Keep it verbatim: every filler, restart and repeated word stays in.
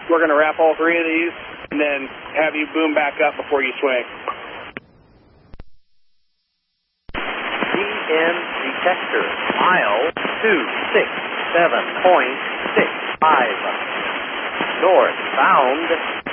We're going to wrap all three of these and then have you boom back up before you swing. D N detector, mile two six seven point six five. Northbound.